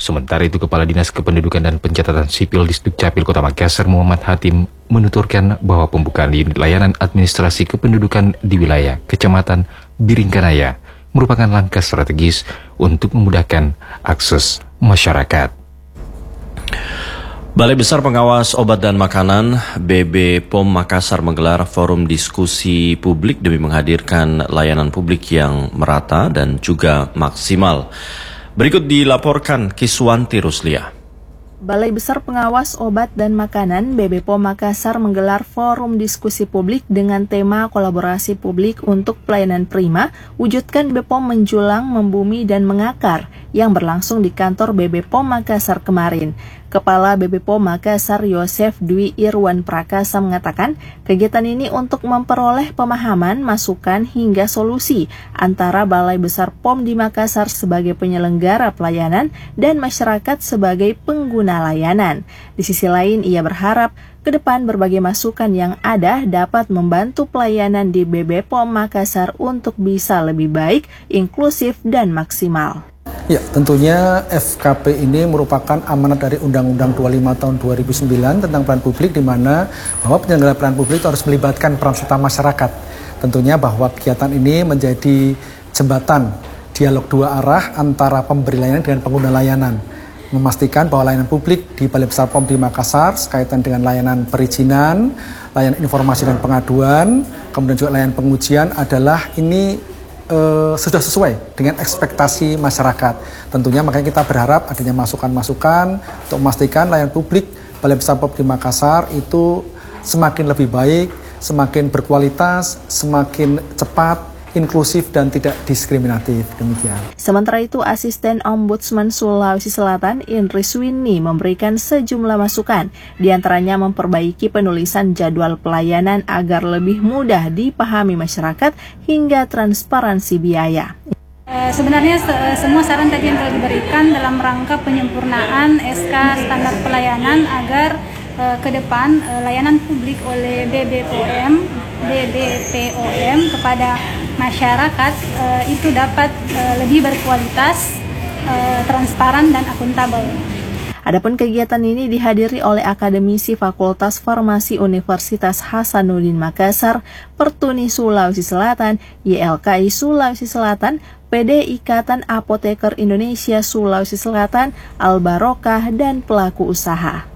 Sementara itu, Kepala Dinas Kependudukan dan Pencatatan Sipil Disdukcapil Kota Makassar Muhammad Hatim menuturkan bahwa pembukaan unit layanan administrasi kependudukan di wilayah Kecamatan Biringkanaya merupakan langkah strategis untuk memudahkan akses masyarakat. Balai Besar Pengawas Obat dan Makanan BB POM Makassar menggelar forum diskusi publik demi menghadirkan layanan publik yang merata dan juga maksimal. Berikut dilaporkan Kiswanti Ruslia. Balai Besar Pengawas Obat dan Makanan BB POM Makassar menggelar forum diskusi publik dengan tema kolaborasi publik untuk pelayanan prima, wujudkan BPOM menjulang, membumi, dan mengakar yang berlangsung di kantor BB POM Makassar kemarin. Kepala BB POM Makassar Yosef Dwi Irwan Prakasa mengatakan kegiatan ini untuk memperoleh pemahaman, masukan hingga solusi antara Balai Besar POM di Makassar sebagai penyelenggara pelayanan dan masyarakat sebagai pengguna layanan. Di sisi lain, ia berharap ke depan berbagai masukan yang ada dapat membantu pelayanan di BB POM Makassar untuk bisa lebih baik, inklusif, dan maksimal. Ya, tentunya FKP ini merupakan amanat dari Undang-Undang 25 tahun 2009 tentang peran publik, di mana bahwa penyelenggara peran publik itu harus melibatkan peran serta masyarakat. Tentunya bahwa kegiatan ini menjadi jembatan dialog dua arah antara pemberi layanan dengan pengguna layanan, memastikan bahwa layanan publik di Balai Besar POM di Makassar sekaitan dengan layanan perizinan, layanan informasi dan pengaduan, kemudian juga layanan pengujian adalah ini sudah sesuai dengan ekspektasi masyarakat. Tentunya makanya kita berharap adanya masukan-masukan untuk memastikan layanan publik Balai Besar POM di Makassar itu semakin lebih baik, semakin berkualitas, semakin cepat, inklusif, dan tidak diskriminatif. Demikian. Sementara itu, Asisten Ombudsman Sulawesi Selatan Indri Swini memberikan sejumlah masukan, diantaranya memperbaiki penulisan jadwal pelayanan agar lebih mudah dipahami masyarakat hingga transparansi biaya. Sebenarnya semua saran tadi yang telah diberikan dalam rangka penyempurnaan SK standar pelayanan agar ke depan layanan publik oleh BBPOM kepada masyarakat itu dapat lebih berkualitas, transparan, dan akuntabel. Adapun kegiatan ini dihadiri oleh akademisi Fakultas Farmasi Universitas Hasanuddin Makassar, Pertuni Sulawesi Selatan, YLKI Sulawesi Selatan, PD Ikatan Apoteker Indonesia Sulawesi Selatan, Al-Barokah, dan pelaku usaha.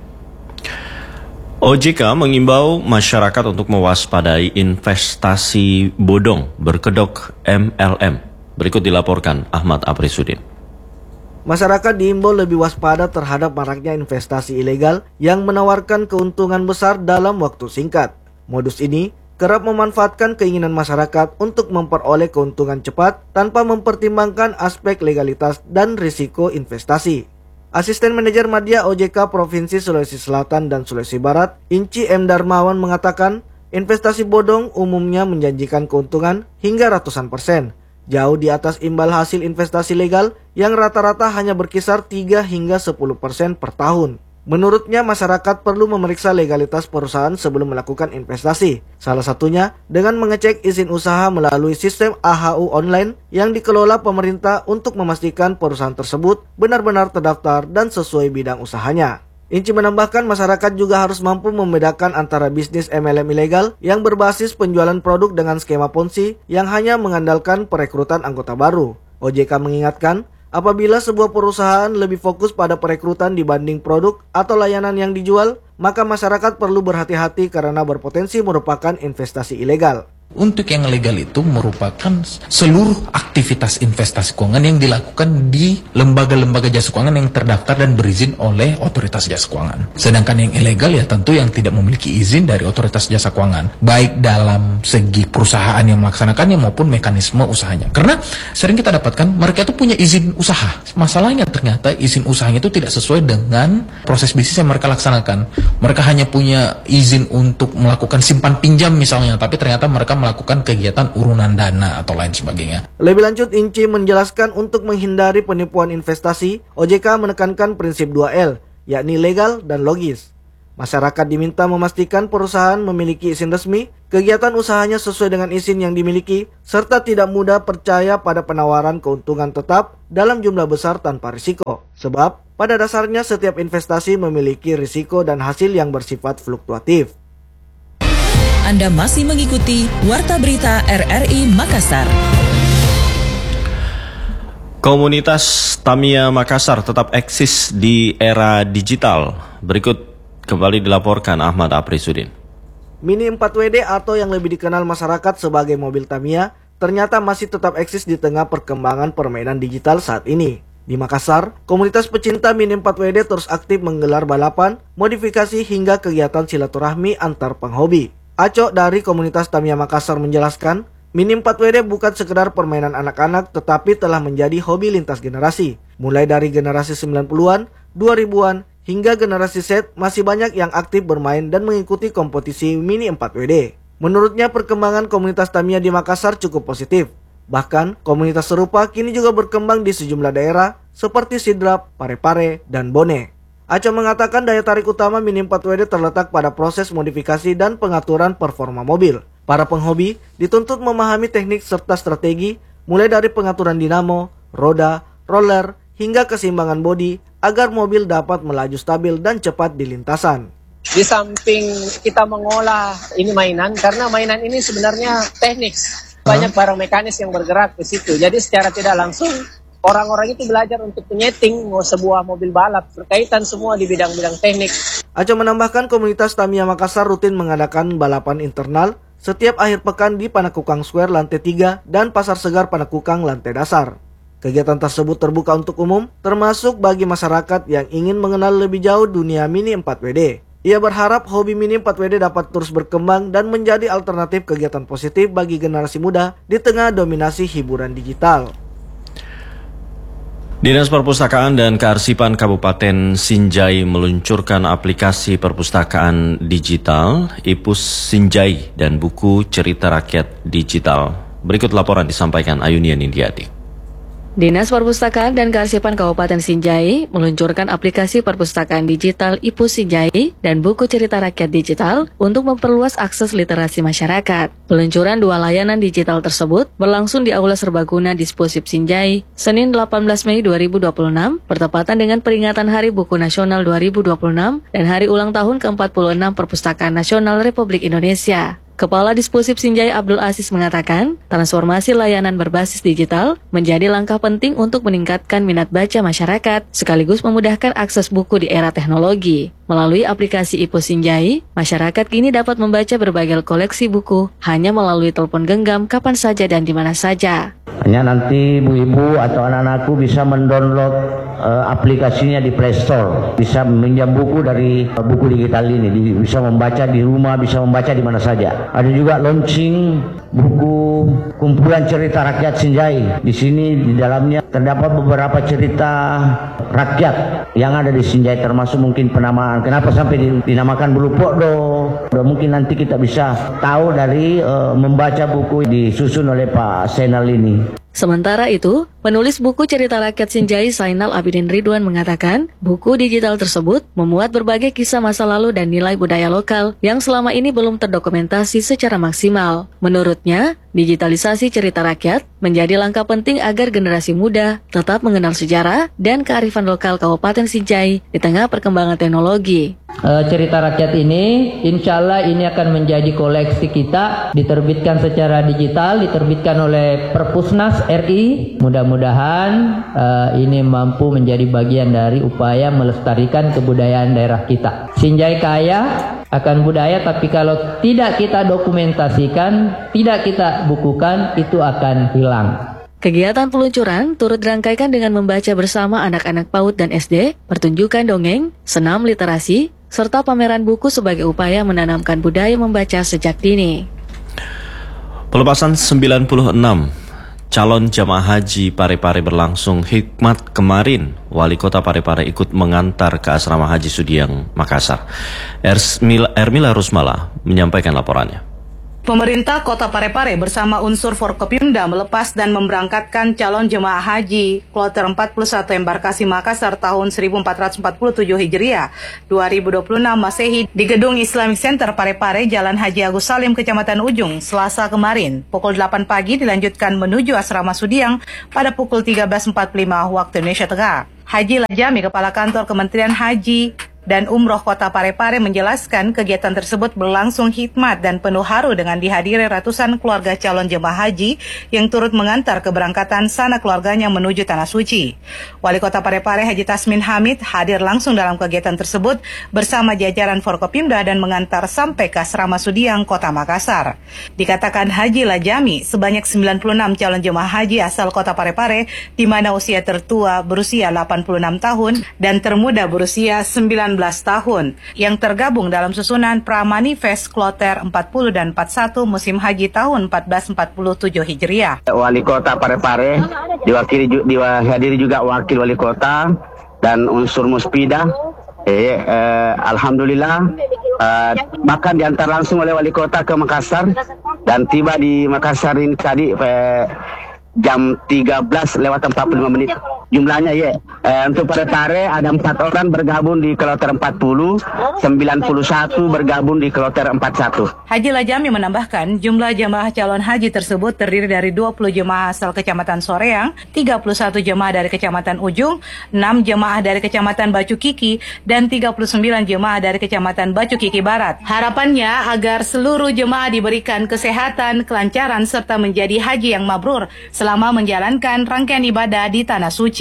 OJK mengimbau masyarakat untuk mewaspadai investasi bodong berkedok MLM. Berikut dilaporkan Ahmad Aprisudin. Masyarakat diimbau lebih waspada terhadap maraknya investasi ilegal yang menawarkan keuntungan besar dalam waktu singkat. Modus ini kerap memanfaatkan keinginan masyarakat untuk memperoleh keuntungan cepat tanpa mempertimbangkan aspek legalitas dan risiko investasi. Asisten Manajer Madya OJK Provinsi Sulawesi Selatan dan Sulawesi Barat, Inci M. Darmawan mengatakan, investasi bodong umumnya menjanjikan keuntungan hingga ratusan persen, jauh di atas imbal hasil investasi legal yang rata-rata hanya berkisar 3 hingga 10% per tahun. Menurutnya, masyarakat perlu memeriksa legalitas perusahaan sebelum melakukan investasi. Salah satunya dengan mengecek izin usaha melalui sistem AHU online yang dikelola pemerintah untuk memastikan perusahaan tersebut benar-benar terdaftar dan sesuai bidang usahanya. Inci menambahkan masyarakat juga harus mampu membedakan antara bisnis MLM ilegal yang berbasis penjualan produk dengan skema Ponzi yang hanya mengandalkan perekrutan anggota baru. OJK mengingatkan, apabila sebuah perusahaan lebih fokus pada perekrutan dibanding produk atau layanan yang dijual, maka masyarakat perlu berhati-hati karena berpotensi merupakan investasi ilegal. Untuk yang legal itu merupakan seluruh aktivitas investasi keuangan yang dilakukan di lembaga-lembaga jasa keuangan yang terdaftar dan berizin oleh otoritas jasa keuangan. Sedangkan yang ilegal ya tentu yang tidak memiliki izin dari otoritas jasa keuangan, baik dalam segi perusahaan yang melaksanakannya maupun mekanisme usahanya. Karena sering kita dapatkan mereka itu punya izin usaha. Masalahnya ternyata izin usahanya itu tidak sesuai dengan proses bisnis yang mereka laksanakan. Mereka hanya punya izin untuk melakukan simpan pinjam misalnya, tapi ternyata mereka melakukan kegiatan urunan dana atau lain sebagainya. Lebih lanjut, Inci menjelaskan untuk menghindari penipuan investasi, OJK menekankan prinsip 2L, yakni legal dan logis. Masyarakat diminta memastikan perusahaan memiliki izin resmi, kegiatan usahanya sesuai dengan izin yang dimiliki, serta tidak mudah percaya pada penawaran keuntungan tetap dalam jumlah besar tanpa risiko. Sebab, pada dasarnya setiap investasi memiliki risiko dan hasil yang bersifat fluktuatif. Anda masih mengikuti Warta Berita RRI Makassar. Komunitas Tamiya Makassar tetap eksis di era digital. Berikut kembali dilaporkan Ahmad Aprisudin. Mini 4WD atau yang lebih dikenal masyarakat sebagai mobil Tamiya ternyata masih tetap eksis di tengah perkembangan permainan digital saat ini. Di Makassar, komunitas pecinta Mini 4WD terus aktif menggelar balapan, modifikasi hingga kegiatan silaturahmi antar penghobi. Aco dari komunitas Tamiya Makassar menjelaskan, Mini 4WD bukan sekedar permainan anak-anak tetapi telah menjadi hobi lintas generasi. Mulai dari generasi 90-an, 2000-an, hingga generasi Z masih banyak yang aktif bermain dan mengikuti kompetisi Mini 4WD. Menurutnya perkembangan komunitas Tamiya di Makassar cukup positif. Bahkan komunitas serupa kini juga berkembang di sejumlah daerah seperti Sidrap, Parepare, dan Bone. Aco mengatakan daya tarik utama Mini 4WD terletak pada proses modifikasi dan pengaturan performa mobil. Para penghobi dituntut memahami teknik serta strategi mulai dari pengaturan dinamo, roda, roller, hingga keseimbangan bodi agar mobil dapat melaju stabil dan cepat di lintasan. Di samping kita mengolah ini mainan, karena mainan ini sebenarnya teknik, banyak barang mekanis yang bergerak di situ. Jadi secara tidak langsung orang-orang itu belajar untuk menyeting sebuah mobil balap, berkaitan semua di bidang-bidang teknik. Aco menambahkan komunitas Tamiya Makassar rutin mengadakan balapan internal setiap akhir pekan di Panakukang Square lantai 3 dan Pasar Segar Panakukang lantai dasar. Kegiatan tersebut terbuka untuk umum, termasuk bagi masyarakat yang ingin mengenal lebih jauh dunia Mini 4WD. Ia berharap hobi Mini 4WD dapat terus berkembang dan menjadi alternatif kegiatan positif bagi generasi muda di tengah dominasi hiburan digital. Dinas Perpustakaan dan Kearsipan Kabupaten Sinjai meluncurkan aplikasi perpustakaan digital Ipus Sinjai dan buku cerita rakyat digital. Berikut laporan disampaikan Ayunian Indiati. Dinas Perpustakaan dan Kearsipan Kabupaten Sinjai meluncurkan aplikasi perpustakaan digital Ipus Sinjai dan buku cerita rakyat digital untuk memperluas akses literasi masyarakat. Peluncuran dua layanan digital tersebut berlangsung di Aula Serbaguna Disposip Sinjai, Senin 18 Mei 2026, bertepatan dengan peringatan Hari Buku Nasional 2026 dan Hari Ulang Tahun ke-46 Perpustakaan Nasional Republik Indonesia. Kepala Disposip Sinjai Abdul Aziz mengatakan, transformasi layanan berbasis digital menjadi langkah penting untuk meningkatkan minat baca masyarakat, sekaligus memudahkan akses buku di era teknologi. Melalui aplikasi Ipus Sinjai, masyarakat kini dapat membaca berbagai koleksi buku hanya melalui telepon genggam kapan saja dan di mana saja. Hanya nanti ibu-ibu atau anak-anakku bisa mendownload aplikasinya di Play Store, bisa meminjam buku dari buku digital ini, bisa membaca di rumah, bisa membaca di mana saja. Ada juga launching buku kumpulan cerita rakyat Sinjai. Di sini di dalamnya terdapat beberapa cerita rakyat yang ada di Sinjai, termasuk mungkin penamaan. Kenapa sampai dinamakan Bulu Pokdo? Mungkin nanti kita bisa tahu dari membaca buku disusun oleh Pak Senal ini. Sementara itu, penulis buku cerita rakyat Sinjai Zainal Abidin Ridwan mengatakan, buku digital tersebut memuat berbagai kisah masa lalu dan nilai budaya lokal yang selama ini belum terdokumentasi secara maksimal. Menurutnya, digitalisasi cerita rakyat menjadi langkah penting agar generasi muda tetap mengenal sejarah dan kearifan lokal Kabupaten Sinjai di tengah perkembangan teknologi. Cerita rakyat ini, insya Allah ini akan menjadi koleksi kita, diterbitkan secara digital, diterbitkan oleh Perpusnas RI. Mudah-mudahan ini mampu menjadi bagian dari upaya melestarikan kebudayaan daerah kita. Sinjai kaya akan budaya, tapi kalau tidak kita dokumentasikan, tidak kita bukukan, itu akan hilang. Kegiatan peluncuran turut dirangkaikan dengan membaca bersama anak-anak PAUD dan SD, pertunjukan dongeng, senam literasi, serta pameran buku sebagai upaya menanamkan budaya membaca sejak dini. Pelepasan 96 calon jamaah haji Parepare berlangsung hikmat kemarin. Wali Kota Parepare ikut mengantar ke asrama haji Sudiang, Makassar. Ermila Rusmala menyampaikan laporannya. Pemerintah Kota Parepare bersama unsur Forkopimda melepas dan memberangkatkan calon jemaah haji kloter 41 embarkasi Makassar tahun 1447 Hijriah 2026 Masehi di Gedung Islamic Center Parepare, Jalan Haji Agus Salim, Kecamatan Ujung, Selasa kemarin. Pukul 8 pagi dilanjutkan menuju Asrama Sudiang pada pukul 13.45 waktu Indonesia Tengah. Haji Lajami, Kepala Kantor Kementerian Haji dan Umroh Kota Parepare menjelaskan kegiatan tersebut berlangsung hikmat dan penuh haru dengan dihadiri ratusan keluarga calon jemaah haji yang turut mengantar keberangkatan sanak keluarganya menuju Tanah Suci. Wali Kota Parepare Haji Tasmin Hamid hadir langsung dalam kegiatan tersebut bersama jajaran Forkopimda dan mengantar sampai ke Asrama Sudiang, Kota Makassar. Dikatakan Haji Lajami sebanyak 96 calon jemaah haji asal Kota Parepare, di mana usia tertua berusia 86 tahun dan termuda berusia 19 tahun yang tergabung dalam susunan Pramanifest Kloter 40 dan 41 musim haji tahun 1447 Hijriah. Wali Kota Parepare dihadiri juga wakil wali kota dan unsur Muspida. Alhamdulillah bahkan diantar langsung oleh wali kota ke Makassar dan tiba di Makassar ini tadi jam 13:45 jumlahnya untuk Parepare ada 4 orang bergabung di kloter 40, 91 bergabung di kloter 41. Haji Lajami menambahkan jumlah jemaah calon haji tersebut terdiri dari 20 jemaah asal Kecamatan Soreang, 31 jemaah dari Kecamatan Ujung, 6 jemaah dari Kecamatan Bacu Kiki, dan 39 jemaah dari Kecamatan Bacu Kiki Barat. Harapannya agar seluruh jemaah diberikan kesehatan, kelancaran, serta menjadi haji yang mabrur selama menjalankan rangkaian ibadah di Tanah Suci.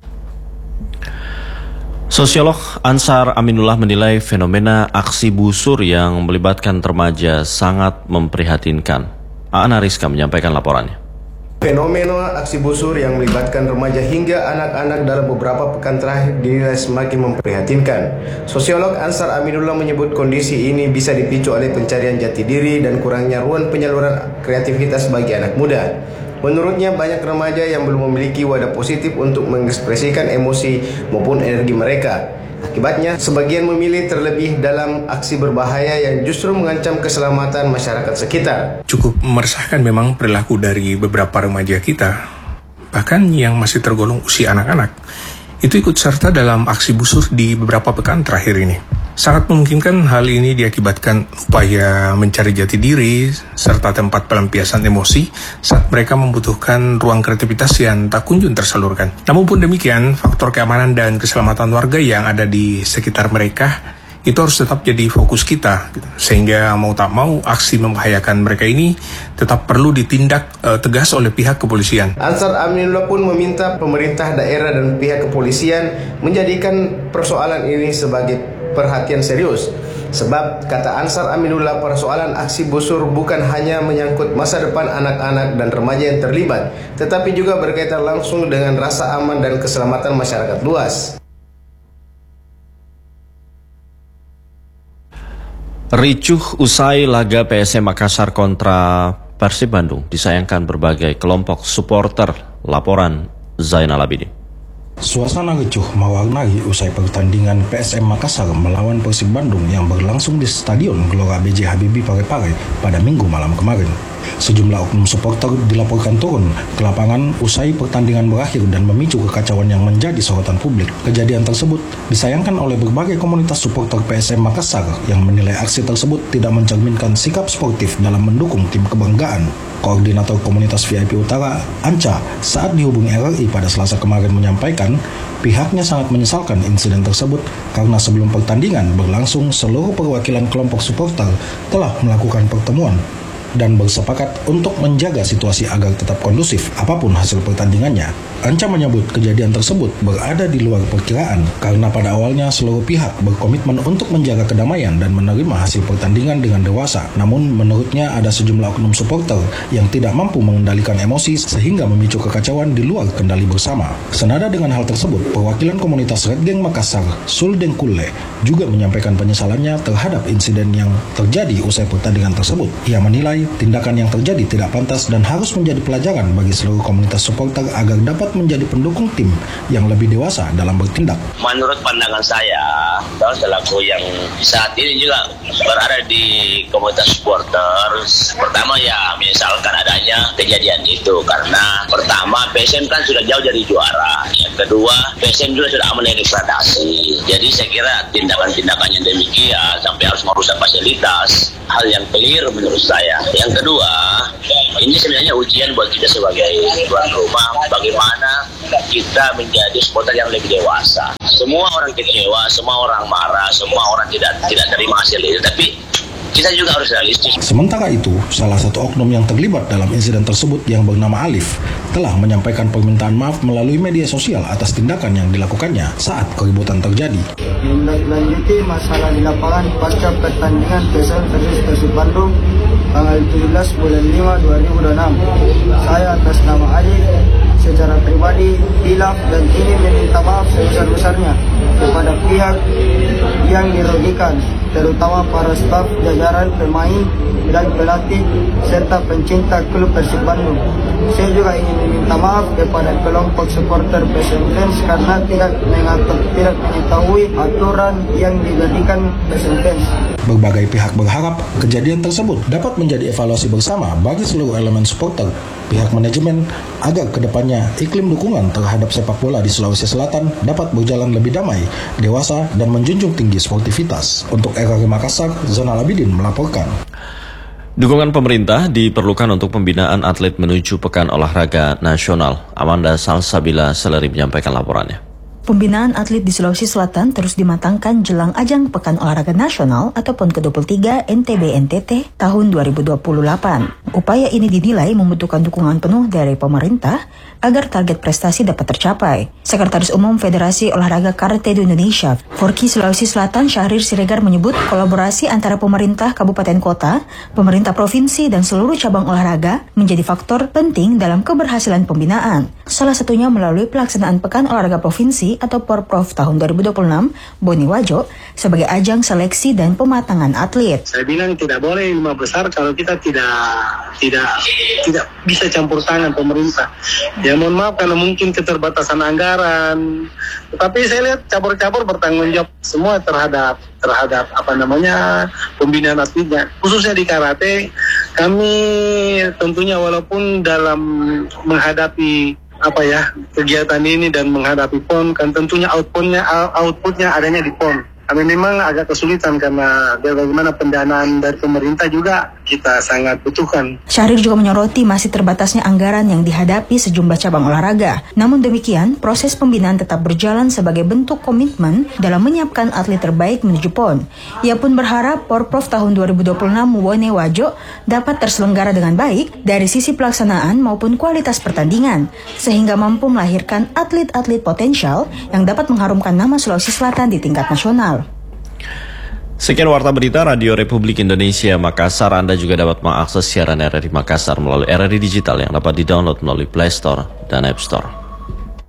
Sosiolog Ansar Aminullah menilai fenomena aksi busur yang melibatkan remaja sangat memprihatinkan. Ana Rizka menyampaikan laporannya. Fenomena aksi busur yang melibatkan remaja hingga anak-anak dalam beberapa pekan terakhir dinilai semakin memprihatinkan. Sosiolog Ansar Aminullah menyebut kondisi ini bisa dipicu oleh pencarian jati diri dan kurangnya ruang penyaluran kreativitas bagi anak muda. Menurutnya banyak remaja yang belum memiliki wadah positif untuk mengekspresikan emosi maupun energi mereka. Akibatnya, sebagian memilih terlebih dalam aksi berbahaya yang justru mengancam keselamatan masyarakat sekitar. Cukup meresahkan memang perilaku dari beberapa remaja kita, bahkan yang masih tergolong usia anak-anak, itu ikut serta dalam aksi busur di beberapa pekan terakhir ini. Sangat memungkinkan hal ini diakibatkan upaya mencari jati diri serta tempat pelampiasan emosi saat mereka membutuhkan ruang kreativitas yang tak kunjung tersalurkan. Namun pun demikian, faktor keamanan dan keselamatan warga yang ada di sekitar mereka itu harus tetap jadi fokus kita, sehingga mau tak mau aksi membahayakan mereka ini tetap perlu ditindak tegas oleh pihak kepolisian. Ansar Aminullah pun meminta pemerintah daerah dan pihak kepolisian menjadikan persoalan ini sebagai perhatian serius. Sebab, kata Ansar Aminullah, persoalan aksi busur bukan hanya menyangkut masa depan anak-anak dan remaja yang terlibat, tetapi juga berkaitan langsung dengan rasa aman dan keselamatan masyarakat luas. Ricuh usai laga PSM Makassar kontra Persib Bandung disayangkan berbagai kelompok supporter. Laporan Zainal Abidin. Suasana ricuh mewarnai usai pertandingan PSM Makassar melawan Persib Bandung yang berlangsung di Stadion Gelora B.J. Habibie Parepare pada Minggu malam kemarin. Sejumlah oknum supporter dilaporkan turun ke lapangan usai pertandingan berakhir dan memicu kekacauan yang menjadi sorotan publik. Kejadian tersebut disayangkan oleh berbagai komunitas supporter PSM Makassar yang menilai aksi tersebut tidak mencerminkan sikap sportif dalam mendukung tim kebanggaan. Koordinator Komunitas VIP Utara, Anca, saat dihubungi RRI pada Selasa kemarin menyampaikan pihaknya sangat menyesalkan insiden tersebut karena sebelum pertandingan berlangsung seluruh perwakilan kelompok supporter telah melakukan pertemuan dan bersepakat untuk menjaga situasi agar tetap kondusif apapun hasil pertandingannya. Anca menyebut kejadian tersebut berada di luar perkiraan karena pada awalnya seluruh pihak berkomitmen untuk menjaga kedamaian dan menerima hasil pertandingan dengan dewasa. Namun menurutnya ada sejumlah oknum supporter yang tidak mampu mengendalikan emosi sehingga memicu kekacauan di luar kendali bersama. Senada dengan hal tersebut, perwakilan komunitas Red Gang Makassar, Suldeng Kulle, juga menyampaikan penyesalannya terhadap insiden yang terjadi usai pertandingan tersebut. Ia menilai menilai tindakan yang terjadi tidak pantas dan harus menjadi pelajaran bagi seluruh komunitas supporter agar dapat menjadi pendukung tim yang lebih dewasa dalam bertindak. Menurut pandangan saya, selaku yang saat ini juga berada di komunitas supporter, pertama ya misalkan adanya kejadian itu karena pertama PSM kan sudah jauh dari juara, yang kedua PSM juga sudah aman dari degradasi. Jadi saya kira tindakan-tindakan yang demikian sampai harus merusak fasilitas, hal yang clear menurut saya. Yang kedua, ini sebenarnya ujian buat kita sebagai tuan rumah, bagaimana kita menjadi supporter yang lebih dewasa. Semua orang kecewa, semua orang marah, semua orang tidak terima hasil itu, tapi kita juga harus realistis. Sementara itu, salah satu oknum yang terlibat dalam insiden tersebut yang bernama Alif telah menyampaikan permintaan maaf melalui media sosial atas tindakan yang dilakukannya saat keributan terjadi. Menindaklanjuti masalah di lapangan pasca pertandingan PSM versus Persib Bandung tanggal 17 bulan 5 2026. Saya atas nama Alif secara pribadi hilaf dan ingin meminta maaf sebesar-besarnya kepada pihak yang dirugikan, terutama para staf, jajaran, pemain, dan pelatih, serta pencinta klub Persib Bandung. Saya juga ingin meminta maaf kepada kelompok supporter PSM Fans karena tidak mengetahui aturan yang dijadikan PSM Fans. Berbagai pihak berharap kejadian tersebut dapat menjadi evaluasi bersama bagi seluruh elemen supporter, pihak manajemen, agar kedepannya iklim dukungan terhadap sepak bola di Sulawesi Selatan dapat berjalan lebih damai, dewasa, dan menjunjung tinggi sportivitas. Untuk RRI Makassar, Zonal Abidin melaporkan. Dukungan pemerintah diperlukan untuk pembinaan atlet menuju Pekan Olahraga Nasional. Amanda Salsabila Seleri menyampaikan laporannya. Pembinaan atlet di Sulawesi Selatan terus dimatangkan jelang ajang Pekan Olahraga Nasional atau PON ke-23 NTB-NTT tahun 2028. Upaya ini dinilai membutuhkan dukungan penuh dari pemerintah agar target prestasi dapat tercapai. Sekretaris Umum Federasi Olahraga Karate di Indonesia, Forki Sulawesi Selatan Syahrir Siregar menyebut kolaborasi antara pemerintah kabupaten kota, pemerintah provinsi, dan seluruh cabang olahraga menjadi faktor penting dalam keberhasilan pembinaan. Salah satunya melalui pelaksanaan Pekan Olahraga Provinsi atau Porprov tahun 2026, Boni Wajo, sebagai ajang seleksi dan pematangan atlet. Saya bilang tidak boleh 5 besar kalau kita tidak bisa campur tangan pemerintah. Ya mohon maaf karena mungkin keterbatasan anggaran. Tetapi saya lihat cabur-cabur bertanggung jawab semua terhadap pembinaan atletnya. Khususnya di karate, kami tentunya walaupun dalam menghadapi kegiatan ini dan menghadapi PON kan tentunya outputnya adanya di PON. Kami memang agak kesulitan karena bagaimana pendanaan dari pemerintah juga kita sangat butuhkan. Syahrir juga menyoroti masih terbatasnya anggaran yang dihadapi sejumlah cabang olahraga. Namun demikian, proses pembinaan tetap berjalan sebagai bentuk komitmen dalam menyiapkan atlet terbaik menuju PON. Ia pun berharap Porprov tahun 2026 Boni Wajo dapat terselenggara dengan baik dari sisi pelaksanaan maupun kualitas pertandingan, sehingga mampu melahirkan atlet-atlet potensial yang dapat mengharumkan nama Sulawesi Selatan di tingkat nasional. Sekian Warta Berita Radio Republik Indonesia Makassar. Anda juga dapat mengakses siaran RRI Makassar melalui RRI Digital yang dapat di-download melalui Play Store dan App Store.